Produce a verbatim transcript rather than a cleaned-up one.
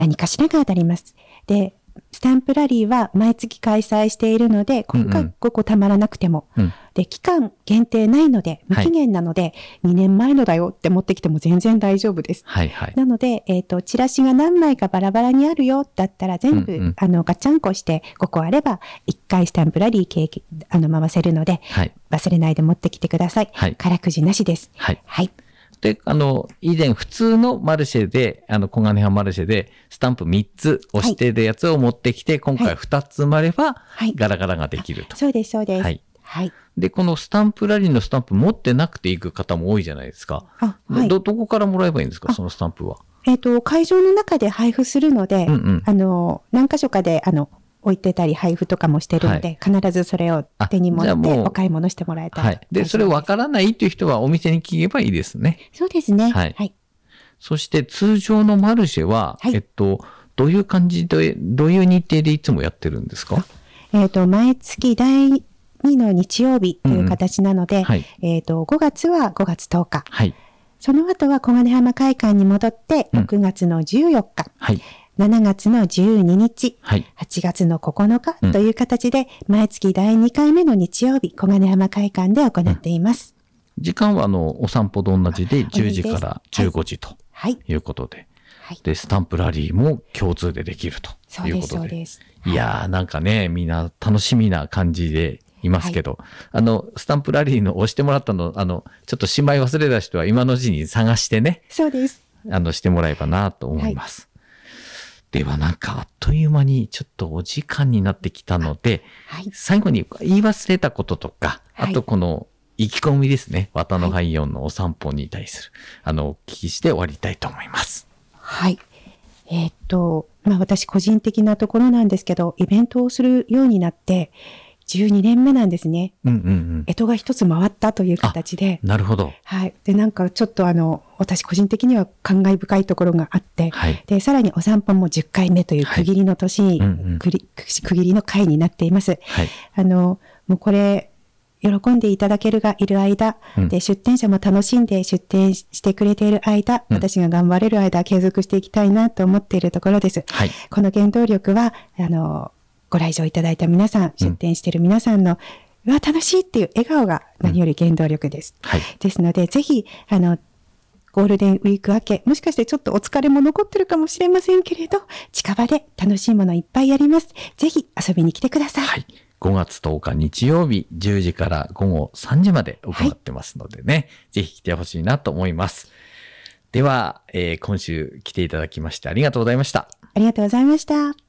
何かしらが当たります。で、スタンプラリーは毎月開催しているので、今回ここたまらなくても、うんうん、で、期間限定ないので、無期限なので、はい、にねんまえのだよって持ってきても全然大丈夫です。 はいはい。 なので、えっと、チラシが何枚かバラバラにあるよだったら全部、うんうん、あの、ガチャンコしてごこあれば、いっかいスタンプラリー経験、あの、回せるので、はい、忘れないで持ってきてください。はい。空くじなしです。 はい。 はい。 で、あの、以前普通のマルシェで、あの、小金浜マルシェで、スタンプみっつ押してるやつを持ってきて、はい、今回ふたつまれば、ガラガラができると。 そうです、そうです。 はい。 はい。 で、このスタンプラリーのスタンプ持ってなくて行く方も多いじゃないですか。あ、はい。ど、どこからもらえばいいんですか、そのスタンプは。 えっと、会場の中で配布するので、うんうん、あの、何箇所かで、あの、置いてたり配布とかもしてるので、はい、必ずそれを手に持ってお買い物してもらえたら。 はい。で、それ分からないという人はお店に聞けばいいですね。 そうですね。 はい。はい、そして通常のマルシェは、はい、えっと、どういう感じで、どういう日程でいつもやってるんですか？ えっと、毎月だいにの日曜日という形なので、うんうん、はい、えっと、ごがつはごがつとおか。はい。その後は小金浜会館に戻って、ろくがつのじゅうよっか。うん、はい。しちがつのじゅうににち、はい、はちがつのここのかという形で、うん、毎月だいにかいめの日曜日、小金浜会館で行っています。 うん、時間はあのお散歩と同じでじゅうじからじゅうごじということで、はい、でスタンプラリーも共通でできるということで、 そうです、そうです。 いやーなんかね、みんな楽しみな感じでいますけど、はい、あのスタンプラリーの押してもらったの、あのちょっとしまい忘れた人は今のうちに探してね、 そうです。 あのしてもらえばなと思います。はい、ではなんかあっという間にちょっとお時間になってきたので、はい、最後に言い忘れたこととか、はい、あとこの意気込みですね。綿のハイオンのお散歩に対する、はい、あの、お聞きして終わりたいと思います。 はい。えー、っと、まあ私個人的なところなんですけど、イベントをするようになってじゅうにねんめなんですね。うんうんうん。干支が一つ回ったという形で。 なるほど。 はい。で、なんかちょっとあの、私個人的には感慨深いところがあって、はい、で、さらにお散歩もじゅっかいめという区切りの年に、はい、うんうん、区切りの回になっています。はい、あの、もうこれ、喜んでいただけるがいる間、うん、で、出店者も楽しんで出店してくれている間、うん、私が頑張れる間、継続していきたいなと思っているところです。はい、この原動力は、あの、ご来場いただいた皆さん、出店している皆さんの、うん、うわ、楽しいっていう笑顔が何より原動力です。うん、はい、ですので、ぜひ、あの、ゴールデンウィーク明け、もしかしてちょっとお疲れも残ってるかもしれませんけれど、近場で楽しいものいっぱいあります。ぜひ遊びに来てください。はい、 ごがつとおか日曜日じゅうじからごごさんじまで行ってますのでね、はい、ぜひ来てほしいなと思います。では、えー、今週来ていただきましてありがとうございました。 ありがとうございました。